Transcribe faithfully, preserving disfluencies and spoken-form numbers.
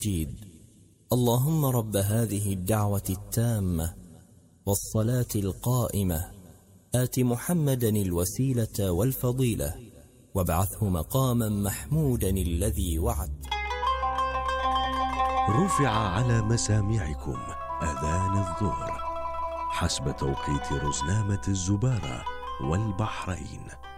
المجيد. اللهم رب هذه الدعوة التامة والصلاة القائمة آت محمدا الوسيلة والفضيلة وابعثه مقاما محمودا الذي وعدت. رفع على مسامعكم أذان الظهر حسب توقيت رزنامة الزبارة والبحرين.